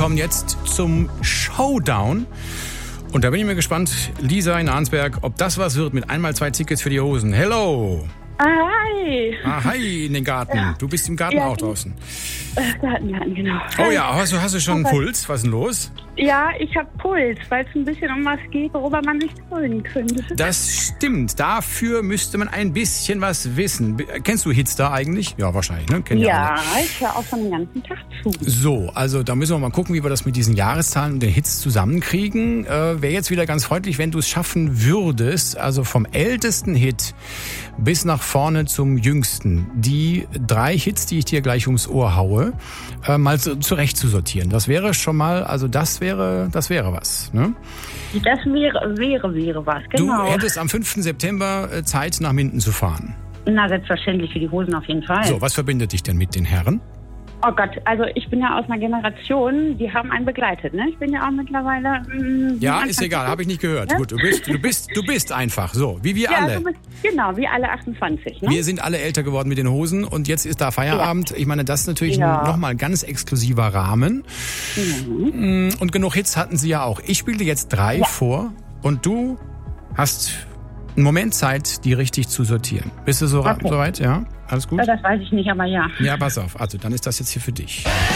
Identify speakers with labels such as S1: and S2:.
S1: kommen jetzt zum Showdown. Und da bin ich mir gespannt, Lisa in Arnsberg, ob das was wird mit einmal 2 Tickets für die Hosen. Hello!
S2: Hi!
S1: Hi in den Garten. Ja. Du bist im Garten auch draußen.
S2: Garten, genau.
S1: Oh ja, hast du schon einen Puls? Was ist denn los?
S2: Ja, ich habe Puls, weil es ein bisschen um was geht, worüber man nicht grünen könnte.
S1: Das stimmt. Dafür müsste man ein bisschen was wissen. Kennst du Hitstar eigentlich? Ja, wahrscheinlich, ne?
S2: Ja, ich höre auch schon den ganzen Tag zu.
S1: So, also da müssen wir mal gucken, wie wir das mit diesen Jahreszahlen und den Hits zusammenkriegen. Wäre jetzt wieder ganz freundlich, wenn du es schaffen würdest, also vom ältesten Hit bis nach vorne zum jüngsten, die 3 Hits, die ich dir gleich ums Ohr haue, mal zurecht zu sortieren. Das wäre schon mal, also das wäre was, ne?
S2: Das wäre was, genau.
S1: Du hättest am 5. September Zeit, nach Minden zu fahren.
S2: Na, selbstverständlich, für die Hosen auf jeden Fall.
S1: So, was verbindet dich denn mit den Herren?
S2: Oh Gott, also ich bin ja aus einer Generation, die haben einen begleitet, ne? Ich bin ja auch mittlerweile...
S1: ja, ist egal, habe ich nicht gehört. Ja? Gut, du bist einfach so, wie wir alle.
S2: Genau, wie alle 28, ne?
S1: Wir sind alle älter geworden mit den Hosen und jetzt ist da Feierabend. Ja. Ich meine, das ist natürlich nochmal ein ganz exklusiver Rahmen. Mhm. Und genug Hits hatten sie ja auch. Ich spiele dir jetzt 3 vor und du hast einen Moment Zeit, die richtig zu sortieren. Bist du soweit? Ja? Alles gut?
S2: Das weiß ich nicht, aber ja.
S1: Ja, pass auf. Also, dann ist das jetzt hier für dich.